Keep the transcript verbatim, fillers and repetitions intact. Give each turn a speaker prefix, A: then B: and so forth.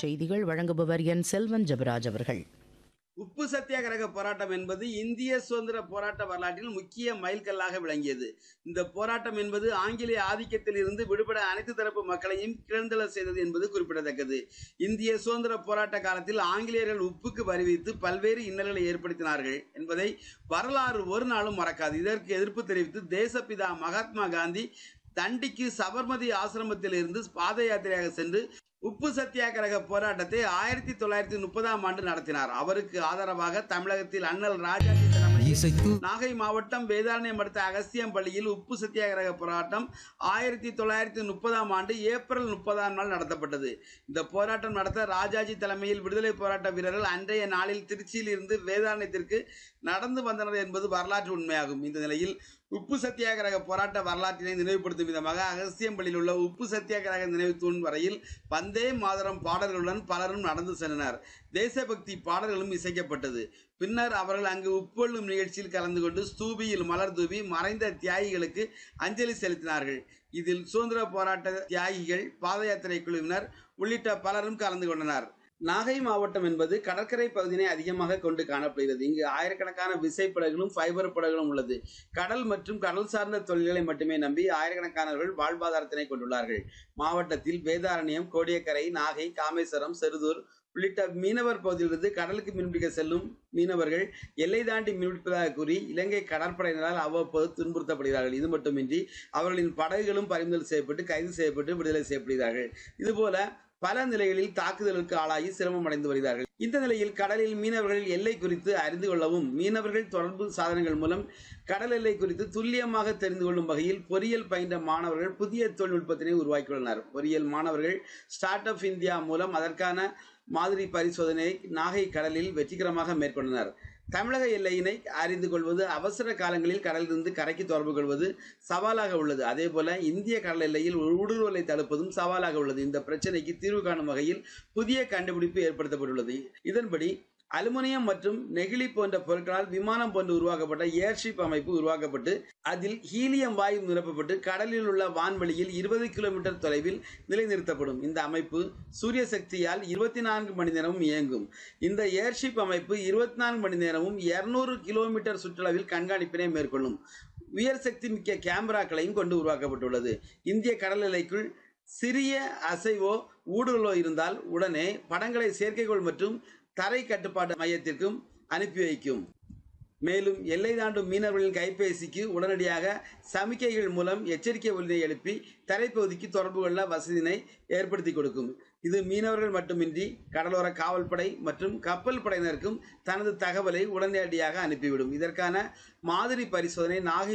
A: செய்திகள் வழங்குபவர் என் செல்வன் ஜெபராஜ் அவர்கள்.
B: உப்பு சத்தியாகிரக போராட்டம் என்பது இந்திய சுதந்திர போராட்ட வரலாற்றில் முக்கிய மைல்கல்லாக விளங்கியது. இந்த போராட்டம் என்பது ஆங்கிலேய ஆதிக்கத்தில் இருந்து விடுபட அனைத்து தரப்பு மக்களையும் கிளர்ந்தெழ செய்தது என்பது குறிப்பிடத்தக்கது. இந்திய சுதந்திர போராட்ட காலத்தில் ஆங்கிலேயர்கள் உப்புக்கு வரி விதித்து பல்வேறு இன்னல்களை ஏற்படுத்தினார்கள் என்பதை வரலாறு ஒரு நாளும் மறக்காது. இதற்கு எதிர்ப்பு தெரிவித்து தேசப்பிதா மகாத்மா காந்தி தண்டிக்கு சபர்மதி ஆசிரமத்தில் இருந்து பாத யாத்திரையாக சென்று உப்பு சத்தியாகிரக போராட்டத்தை ஆயிரத்தி தொள்ளாயிரத்தி முப்பதாம் ஆண்டு நடத்தினார். அவருக்கு ஆதரவாக தமிழகத்தில் அண்ணல் ராஜாஜி தலைமையில் நாகை மாவட்டம் வேதாரண்யம் அடுத்த அகஸ்தியம் பள்ளியில் உப்பு சத்தியாகிரக போராட்டம் ஆயிரத்தி தொள்ளாயிரத்தி முப்பதாம் ஆண்டு ஏப்ரல் முப்பதாம் நாள் நடத்தப்பட்டது. இந்த போராட்டம் நடத்த ராஜாஜி தலைமையில் விடுதலை போராட்ட வீரர்கள் அன்றைய நாளில் திருச்சியில் இருந்து வேதாரண்யத்திற்கு நடந்து வந்தனர் என்பது வரலாற்று உண்மையாகும். இந்த நிலையில் உப்பு சத்தியாகிரக போராட்ட வரலாற்றினை நினைவுபடுத்தும் விதமாக அகஸ்தியம்பள்ளியில் உள்ள உப்பு சத்தியாகிரக நினைவு தூண் வரையில் வந்தே மாதரம் பாடல்களுடன் பலரும் நடந்து சென்றனர். தேசபக்தி பாடல்களும் இசைக்கப்பட்டது. பின்னர் அவர்கள் அங்கு உப்பொள்ளும் நிகழ்ச்சியில் கலந்து கொண்டு ஸ்தூபியில் மலர் தூவி மறைந்த தியாகிகளுக்கு அஞ்சலி செலுத்தினார்கள். இதில் சுதந்திர போராட்ட தியாகிகள், பாத யாத்திரை குழுவினர் உள்ளிட்ட பலரும் கலந்து கொண்டனர். நாகை மாவட்டம் என்பது கடற்கரை பகுதியினை அதிகமாக கொண்டு காணப்படுகிறது. இங்கு ஆயிரக்கணக்கான விசைப்படகுகளும் ஃபைபர் படகுகளும் உள்ளது. கடல் மற்றும் கடல் சார்ந்த தொழில்களை மட்டுமே நம்பி ஆயிரக்கணக்கானவர்கள் வாழ்வாதாரத்தினை கொண்டுள்ளார்கள். மாவட்டத்தில் வேதாரண்யம், கோடியக்கரை, நாகை, காமேஸ்வரம், செருதூர் உள்ளிட்ட மீனவர் பகுதியிலிருந்து கடலுக்கு மீன்பிடிக்க செல்லும் மீனவர்கள் எல்லை தாண்டி மீன்பிடிப்பதாக கூறி இலங்கை கடற்படையினரால் அவ்வப்போது துன்புறுத்தப்படுகிறார்கள். இது மட்டுமின்றி அவர்களின் படகுகளும் பறிமுதல் செய்யப்பட்டு கைது செய்யப்பட்டு விடுதலை செய்யப்படுகிறார்கள். இதுபோல பல நிலைகளில் தாக்குதலுக்கு ஆளாகி சிரமம் அடைந்து வருகிறார்கள். இந்த நிலையில் கடலில் மீனவர்கள் எல்லை குறித்து அறிந்து கொள்ளவும், மீனவர்கள் தொடர்பு சாதனங்கள் மூலம் கடல் எல்லை குறித்து துல்லியமாக தெரிந்து கொள்ளும் வகையில் பொறியியல் பயின்ற மாணவர்கள் புதிய தொழில்நுட்பத்தினை உருவாக்கியுள்ளனர். பொறியியல் மாணவர்கள் ஸ்டார்ட் அப் இந்தியா மூலம் அதற்கான மாதிரி பரிசோதனையை நாகை கடலில் வெற்றிகரமாக மேற்கொண்டனர். தமிழக எல்லையினை அறிந்து கொள்வது, அவசர காலங்களில் கடலிலிருந்து கரைக்கு தொடர்பு கொள்வது சவாலாக உள்ளது. அதே போல இந்திய கடல் எல்லையில் ஊடுருவலை தடுப்பதும் சவாலாக உள்ளது. இந்த பிரச்சனைக்கு தீர்வு காணும் வகையில் புதிய கண்டுபிடிப்பு ஏற்படுத்தப்பட்டுள்ளது. இதன்படி அலுமினியம் மற்றும் நெகிழி போன்ற பொருட்களால் விமானம் போன்று உருவாக்கப்பட்ட ஏர்ஷிப் அமைப்பு உருவாக்கப்பட்டு அதில் ஹீலியம் வாயு நிரப்பப்பட்டு கடலில் உள்ள வான்வெளியில் இருபது கிலோமீட்டர் தொலைவில் நிலைநிறுத்தப்படும். இந்த அமைப்பு சூரிய சக்தியால் இருபத்தி நான்கு மணி நேரமும் இயங்கும். இந்த ஏர்ஷிப் அமைப்பு இருபத்தி நான்கு மணி நேரமும் இருநூறு கிலோமீட்டர் சுற்றளவில் கண்காணிப்பினை மேற்கொள்ளும். உயர் சக்தி மிக்க கேமராக்களையும் கொண்டு உருவாக்கப்பட்டுள்ளது. இந்திய கடல் எல்லைக்குள் சிறிய அசைவோ ஊடுருவலோ இருந்தால் உடனே படங்களை செயற்கைக்கோள் மற்றும் தரை கட்டுப்பாட்டு மையத்திற்கும் அனுப்பி வைக்கும். மேலும் எல்லை தாண்டும் மீனவர்களின் கைபேசிக்கு உடனடியாக சமிக்கைகள் மூலம் எச்சரிக்கை ஒலியை எழுப்பி தரைப்பகுதிக்கு தொடர்பு கொள்ள வசதியினை ஏற்படுத்தி கொடுக்கும். இது மீனவர்கள் மட்டுமின்றி கடலோர காவல்படை மற்றும் கப்பல் படையினருக்கும் தனது தகவலை உடனடியாக அனுப்பிவிடும். இதற்கான மாதிரி பரிசோதனை நாகை